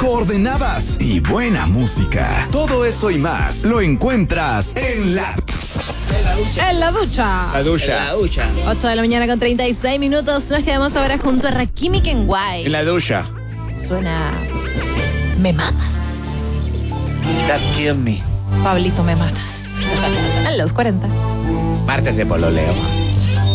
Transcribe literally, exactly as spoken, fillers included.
coordenadas y buena música. Todo eso y más lo encuentras en la... En la ducha. La ducha. La ducha. ocho de la mañana con treinta y seis minutos. Nos quedamos ahora junto a Rakimi Kenway. En la ducha. Suena... Me matas. That kill me. Pablito, me matas. En los cuarenta. Martes de pololeo.